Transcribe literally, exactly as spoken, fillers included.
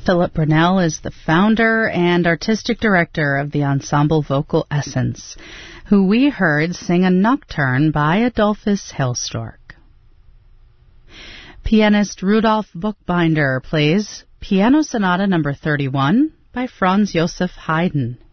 Philip Brunel is the founder and artistic director of the ensemble Vocal Essence, who we heard sing a nocturne by Adolphus Hailstork. Pianist Rudolf Buchbinder plays Piano Sonata number thirty-one by Franz Joseph Haydn.